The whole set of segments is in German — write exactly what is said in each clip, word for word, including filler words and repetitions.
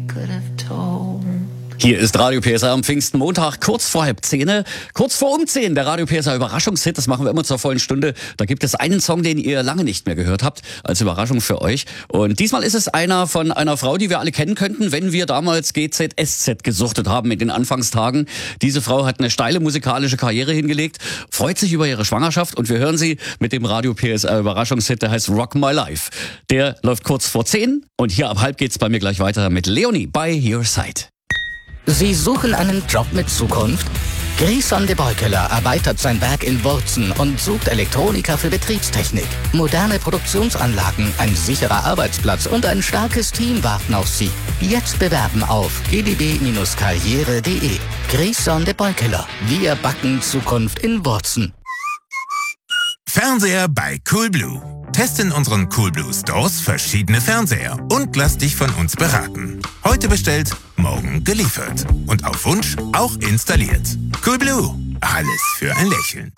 could have told. Hier ist Radio P S R am Pfingstenmontag, kurz vor halb zehn, kurz vor um zehn, der Radio P S R Überraschungshit. Das machen wir immer zur vollen Stunde. Da gibt es einen Song, den ihr lange nicht mehr gehört habt, als Überraschung für euch. Und diesmal ist es einer von einer Frau, die wir alle kennen könnten, wenn wir damals G Z S Z gesuchtet haben in den Anfangstagen. Diese Frau hat eine steile musikalische Karriere hingelegt, freut sich über ihre Schwangerschaft und wir hören sie mit dem Radio P S R Überraschungshit, der heißt Rock My Life. Der läuft kurz vor zehn und hier ab halb geht's bei mir gleich weiter mit Leonie by Your Side. Sie suchen einen Job mit Zukunft? Grison de Beukeler erweitert sein Werk in Wurzen und sucht Elektroniker für Betriebstechnik. Moderne Produktionsanlagen, ein sicherer Arbeitsplatz und ein starkes Team warten auf Sie. Jetzt bewerben auf g d b karriere punkt de. Grison de Beukeler. Wir backen Zukunft in Wurzen. Fernseher bei Coolblue. Teste in unseren Coolblue Stores verschiedene Fernseher und lass dich von uns beraten. Heute bestellt, morgen geliefert. Und auf Wunsch auch installiert. Coolblue. Alles für ein Lächeln.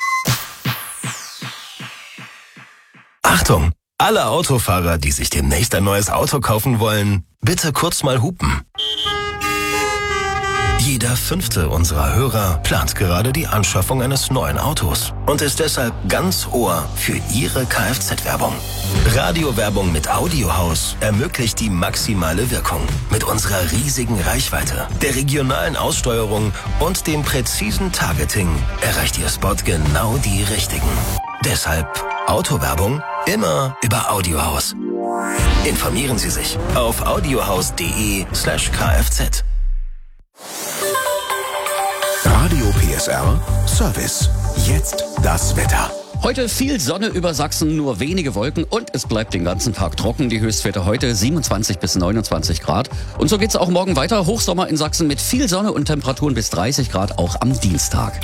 Achtung! Alle Autofahrer, die sich demnächst ein neues Auto kaufen wollen, bitte kurz mal hupen. Jeder fünfte unserer Hörer plant gerade die Anschaffung eines neuen Autos und ist deshalb ganz Ohr für Ihre Kfz-Werbung. Radiowerbung mit Audiohaus ermöglicht die maximale Wirkung. Mit unserer riesigen Reichweite, der regionalen Aussteuerung und dem präzisen Targeting erreicht Ihr Spot genau die Richtigen. Deshalb Autowerbung immer über Audiohaus. Informieren Sie sich auf audiohaus punkt de slash kfz. Radio P S R Service. Jetzt das Wetter. Heute viel Sonne über Sachsen, nur wenige Wolken und es bleibt den ganzen Tag trocken. Die Höchstwerte heute siebenundzwanzig bis neunundzwanzig Grad. Und so geht's auch morgen weiter. Hochsommer in Sachsen mit viel Sonne und Temperaturen bis dreißig Grad auch am Dienstag.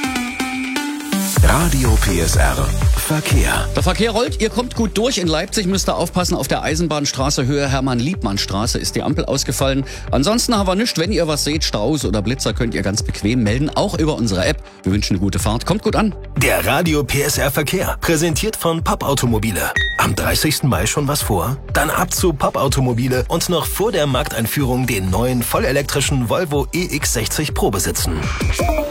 Radio P S R Verkehr. Der Verkehr rollt, ihr kommt gut durch. In Leipzig müsst ihr aufpassen, auf der Eisenbahnstraße Höhe Hermann-Liebmann-Straße ist die Ampel ausgefallen. Ansonsten haben wir nichts, wenn ihr was seht, Staus oder Blitzer könnt ihr ganz bequem melden, auch über unsere App. Wir wünschen eine gute Fahrt, kommt gut an. Der Radio P S R Verkehr, präsentiert von Pop Automobile. Am dreißigsten Mai schon was vor? Dann ab zu Pop Automobile und noch vor der Markteinführung den neuen vollelektrischen Volvo E X sechzig Pro besitzen.